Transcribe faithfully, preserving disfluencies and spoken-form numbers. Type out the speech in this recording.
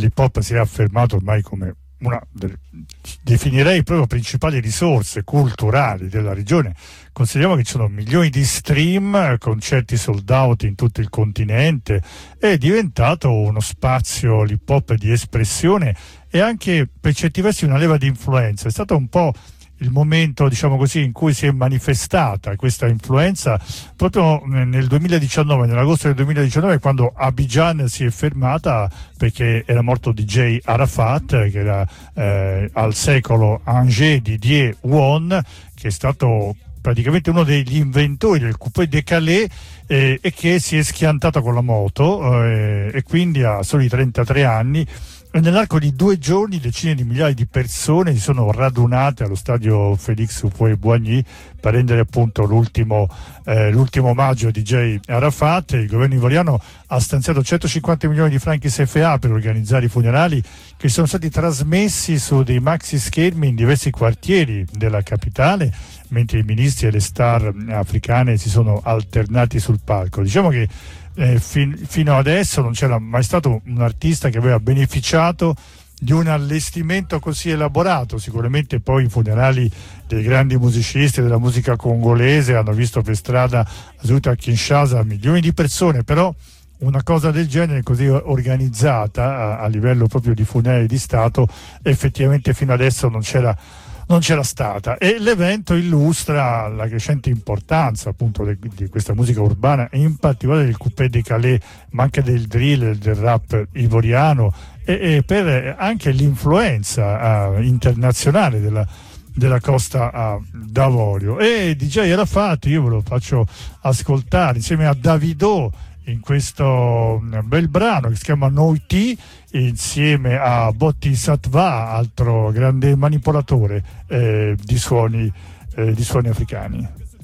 l'hip hop si è affermato ormai come una delle, definirei proprio principali risorse culturali della regione. Consideriamo che ci sono milioni di stream, concerti sold out in tutto il continente, è diventato uno spazio l'hip hop di espressione e anche per certi versi una leva di influenza. È stato un po' il momento, diciamo così, in cui si è manifestata questa influenza proprio nel duemiladiciannove, nell'agosto del duemiladiciannove, quando Abidjan si è fermata perché era morto D J Arafat, che era eh, al secolo Angers Didier Won, che è stato praticamente uno degli inventori del coupé décalé eh, e che si è schiantato con la moto eh, e quindi a soli trentatré anni. E nell'arco di due giorni decine di migliaia di persone si sono radunate allo stadio Félix Houphouët-Boigny per rendere appunto l'ultimo, eh, l'ultimo omaggio a D J Arafat. Il governo ivoriano ha stanziato centocinquanta milioni di franchi C F A per organizzare i funerali, che sono stati trasmessi su dei maxi schermi in diversi quartieri della capitale, mentre i ministri e le star africane si sono alternati sul palco. Diciamo che Eh, fin, fino adesso non c'era mai stato un artista che aveva beneficiato di un allestimento così elaborato. Sicuramente poi i funerali dei grandi musicisti della musica congolese hanno visto per strada a Kinshasa milioni di persone, però una cosa del genere così organizzata a, a livello proprio di funerali di Stato effettivamente fino adesso non c'era non c'era stata, e l'evento illustra la crescente importanza appunto de, di questa musica urbana e in particolare del coupé décalé, ma anche del drill e del rap ivoriano, e, e per anche l'influenza uh, internazionale della, della Costa uh, d'Avorio. E D J Arafat io ve lo faccio ascoltare insieme a Davido in questo bel brano che si chiama Noiti, insieme a Bodhisattva, altro grande manipolatore eh, di suoni, eh, di suoni africani.